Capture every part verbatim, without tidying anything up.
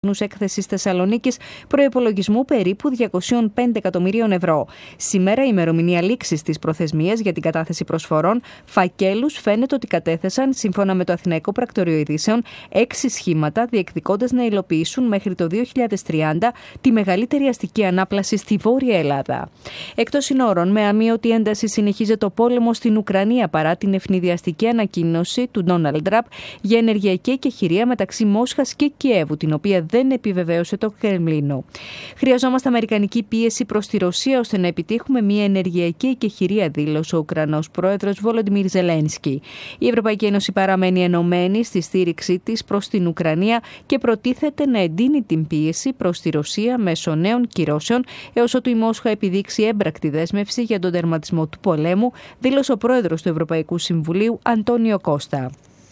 Έκθεσης Θεσσαλονίκης προϋπολογισμού περίπου διακόσια πέντε εκατομμυρίων ευρώ. Σήμερα, η ημερομηνία λήξης της προθεσμίας για την κατάθεση προσφορών, φακέλους φαίνεται ότι κατέθεσαν, σύμφωνα με το Αθηναϊκό Πρακτορείο Ειδήσεων, έξι σχήματα, διεκδικώντας να υλοποιήσουν μέχρι το δύο χιλιάδες τριάντα τη μεγαλύτερη αστική ανάπλαση στη Βόρεια Ελλάδα. Εκτός συνόρων, με αμείωτη ένταση συνεχίζεται ο πόλεμος στην Ουκρανία παρά την ευνηδιαστική ανακοίνωση του Ντόναλντ Τραμπ για ενεργειακή εκεχηρία μεταξύ Μόσχας και Κιέβου, την οποία δεν επιβεβαίωσε το Κρεμλίνο. Χρειαζόμαστε αμερικανική πίεση προς τη Ρωσία ώστε να επιτύχουμε μια ενεργειακή εκεχηρία, δήλωσε ο Ουκρανός πρόεδρος Βολοντιμίρ Ζελένσκι. Η Ευρωπαϊκή Ένωση παραμένει ενωμένη στη στήριξή της προς την Ουκρανία και προτίθεται να εντείνει την πίεση προς τη Ρωσία μέσω νέων κυρώσεων έως ότου η Μόσχα επιδείξει έμπρακτη δέσμευση για τον τερματισμό του πολέμου, δήλωσε ο πρόεδρος του Ευρωπαϊκού Συμβουλίου Αντώνιο Κώστα.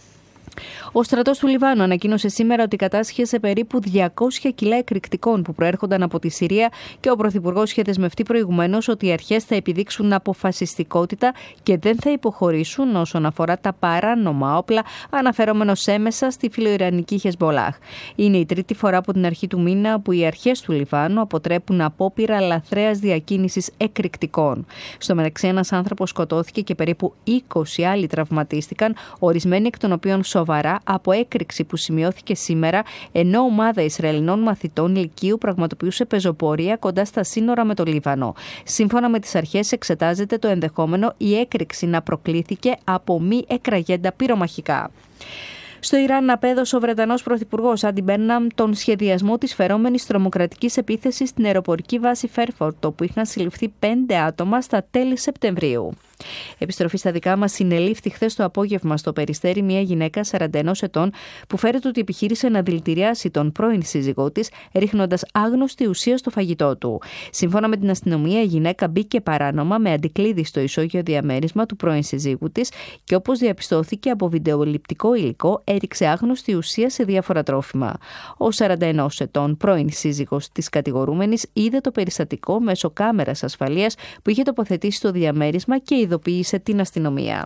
Ο στρατός του Λιβάνου ανακοίνωσε σήμερα ότι κατάσχεσε περίπου διακόσια κιλά εκρηκτικών που προέρχονταν από τη Συρία και ο Πρωθυπουργός είχε δεσμευτεί προηγουμένως ότι οι αρχές θα επιδείξουν αποφασιστικότητα και δεν θα υποχωρήσουν όσον αφορά τα παράνομα όπλα, αναφερόμενος έμεσα στη φιλοϊρανική Χεσμπολάχ. Είναι η τρίτη φορά από την αρχή του μήνα που οι αρχές του Λιβάνου αποτρέπουν απόπειρα λαθρέας διακίνησης εκρηκτικών. Στο μεταξύ, ένας άνθρωπος σκοτώθηκε και περίπου είκοσι άλλοι τραυματίστηκαν, ορισμένοι εκ των οποίων σοβαρά, από έκρηξη που σημειώθηκε σήμερα, ενώ ομάδα Ισραηλινών μαθητών λυκείου πραγματοποιούσε πεζοπορία κοντά στα σύνορα με το Λίβανο. Σύμφωνα με τις αρχές, εξετάζεται το ενδεχόμενο η έκρηξη να προκλήθηκε από μη εκραγέντα πυρομαχικά. Στο Ιράν απέδωσε ο Βρετανός Πρωθυπουργός Άντι Μπέρναμ τον σχεδιασμό της φερόμενης τρομοκρατικής επίθεσης στην αεροπορική βάση Φέρφορντ, όπου είχαν συλληφθεί πέντε άτομα στα τέλη Σεπτεμβρίου. Επιστροφή στα δικά μας, συνελήφθη χθες το απόγευμα στο Περιστέρι μια γυναίκα σαράντα ενός ετών που φέρεται ότι επιχείρησε να δηλητηριάσει τον πρώην σύζυγό της, ρίχνοντας άγνωστη ουσία στο φαγητό του. Σύμφωνα με την αστυνομία, η γυναίκα μπήκε παράνομα με αντικλείδι στο ισόγειο διαμέρισμα του πρώην σύζυγου της και, όπως διαπιστώθηκε από βιντεοληπτικό υλικό, έριξε άγνωστη ουσία σε διάφορα τρόφιμα. Ο σαράντα ενός ετών πρώην σύζυγος της κατηγορούμενης είδε το περιστατικό μέσω κάμερας ασφαλείας που είχε τοποθετήσει στο διαμέρισμα και ειδοποίησε την αστυνομία.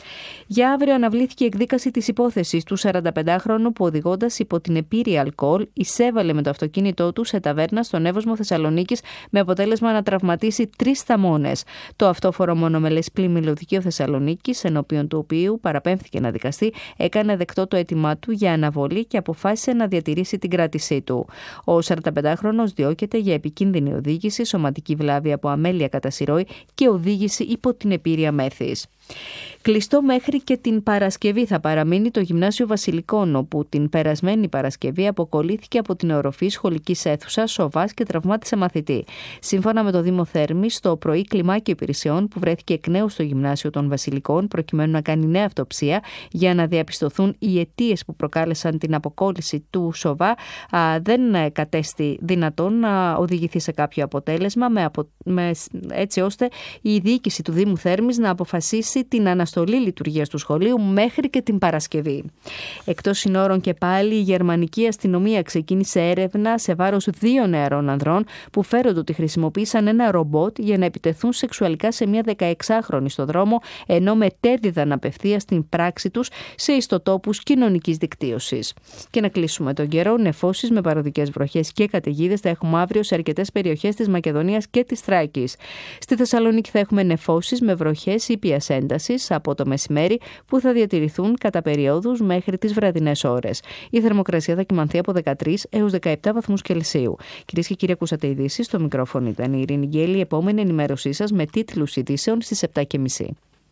Για αύριο αναβλήθηκε η εκδίκαση της υπόθεσης του σαρανταπεντάχρονου που, οδηγώντας υπό την επίρρεια αλκοόλ, εισέβαλε με το αυτοκίνητό του σε ταβέρνα στον Εύωσμο Θεσσαλονίκης με αποτέλεσμα να τραυματίσει τρεις θαμώνες. Το αυτόφορο μονομελές πλημμυλοδικείο Θεσσαλονίκης, ενώπιον του οποίου παραπέμφθηκε να δικαστεί, έκανε δεκτό το αίτημά του για αναβολή και αποφάσισε να διατηρήσει την κράτησή του. Ο σαρανταπεντάχρονος διώκεται για επικίνδυνη οδήγηση, σωματική βλάβη από αμέλεια κατά συρροή και οδήγηση υπό την επίρρεια μέθης. Κλειστό μέχρι και την Παρασκευή θα παραμείνει το Γυμνάσιο Βασιλικών, όπου την περασμένη Παρασκευή αποκολλήθηκε από την οροφή σχολικής αίθουσας σοβάς και τραυμάτισε μαθητή. Σύμφωνα με το Δήμο Θέρμης, το πρωί κλιμάκιο υπηρεσιών που βρέθηκε εκ νέου στο Γυμνάσιο των Βασιλικών, προκειμένου να κάνει νέα αυτοψία για να διαπιστωθούν οι αιτίες που προκάλεσαν την αποκόλληση του σοβά, α, δεν κατέστη δυνατόν να οδηγηθεί σε κάποιο αποτέλεσμα, με απο... με... έτσι ώστε η διοίκηση του Δήμου Θέρμης να αποφασίσει την αναστολή λειτουργίας του σχολείου μέχρι και την Παρασκευή. Εκτός συνόρων και πάλι, η γερμανική αστυνομία ξεκίνησε έρευνα σε βάρος δύο νεαρών ανδρών που φέρονται ότι χρησιμοποίησαν ένα ρομπότ για να επιτεθούν σεξουαλικά σε μια δεκαεξάχρονη στο δρόμο, ενώ μετέδιδαν απευθείας την πράξη τους σε ιστοτόπους κοινωνικής δικτύωσης. Και να κλείσουμε τον καιρό, νεφώσεις με παροδικές βροχές και καταιγίδες θα έχουμε αύριο σε αρκετές περιοχές της Μακεδονίας και της Θράκης. Στη Θεσσαλονίκη θα έχουμε νεφώσεις με βροχές ήπιας έντασης από το μεσημέρι που θα διατηρηθούν κατά περιόδους μέχρι τις βραδινές ώρες. Η θερμοκρασία θα κυμανθεί από δεκατρείς έως δεκαεπτά βαθμούς Κελσίου. Κυρίες και κύριοι, ακούσατε ειδήσεις. Στο μικρόφωνο ήταν η Ειρήνη Γκέλη. Η επόμενη ενημέρωσή σας με τίτλους ειδήσεων στις επτά και μισή.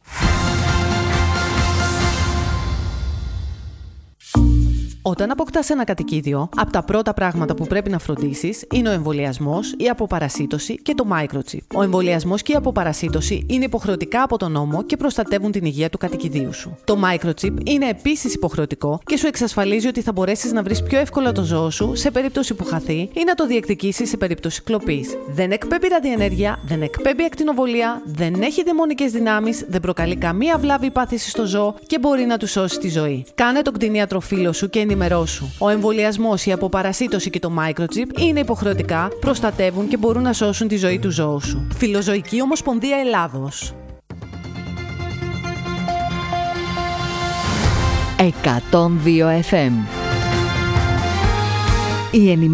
Όταν αποκτάς ένα κατοικίδιο, από τα πρώτα πράγματα που πρέπει να φροντίσεις είναι ο εμβολιασμός, η αποπαρασίτωση και το microchip. Ο εμβολιασμός και η αποπαρασίτωση είναι υποχρεωτικά από τον νόμο και προστατεύουν την υγεία του κατοικιδίου σου. Το microchip είναι επίσης υποχρεωτικό και σου εξασφαλίζει ότι θα μπορέσεις να βρεις πιο εύκολα το ζώο σου σε περίπτωση που χαθεί ή να το διεκδικήσεις σε περίπτωση κλοπής. Δεν εκπέμπει ραδιενέργεια, δεν εκπέμπει ακτινοβολία, δεν έχει δαιμονικές δυνάμεις, δεν προκαλεί καμία βλάβη ή πάθηση στο ζώο και μπορεί να του σώσει τη ζωή. Κάνε τον κτηνίατρο φίλο σου και ενημερώσου. Ο εμβολιασμός, η αποπαρασίτωση και το microchip είναι υποχρεωτικά, προστατεύουν και μπορούν να σώσουν τη ζωή του ζώου σου. Φιλοζωική Ομοσπονδία Ελλάδος. εκατόν δύο εφ εμ Η